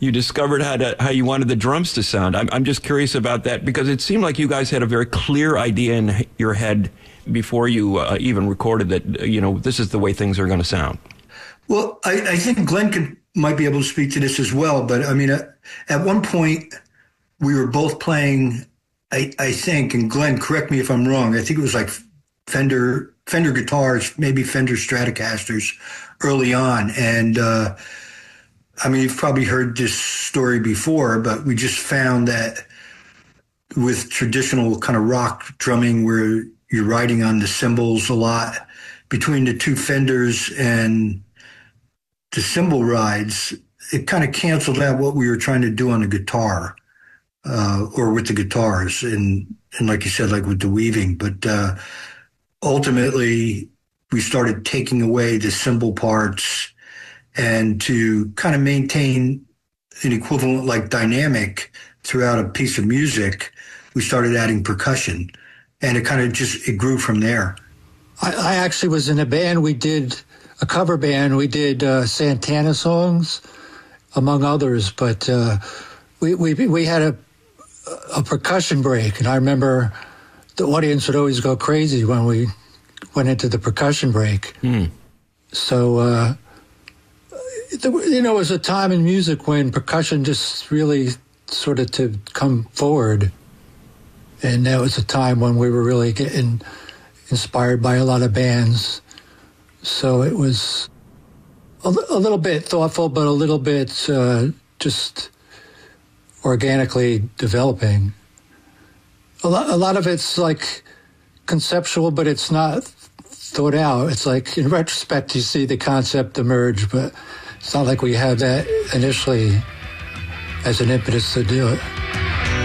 you discovered how you wanted the drums to sound. I'm just curious about that because it seemed like you guys had a very clear idea in your head before you even recorded that, this is the way things are going to sound. Well, I think Glenn might be able to speak to this as well. But I mean, at one point we were both playing, I think, and Glenn, correct me if I'm wrong, I think it was like Fender guitars, maybe Fender Stratocasters early on. And, I mean, you've probably heard this story before, but we just found that with traditional kind of rock drumming where you're riding on the cymbals a lot, between the two Fenders and the cymbal rides, it kind of canceled out what we were trying to do on the guitar, or with the guitars, and like you said, like with the weaving. But ultimately, we started taking away the cymbal parts, and to kind of maintain an equivalent like dynamic throughout a piece of music, we started adding percussion, and it kind of it grew from there. I actually was in a band. We did a cover band. We did Santana songs, among others, but we had a percussion break, and I remember the audience would always go crazy when we went into the percussion break. So, it was a time in music when percussion just really started to come forward, and that was a time when we were really getting inspired by a lot of bands. So it was a little bit thoughtful, but a little bit just organically developing. A lot of it's like conceptual, but it's not thought out. It's like in retrospect, you see the concept emerge, but it's not like we had that initially as an impetus to do it.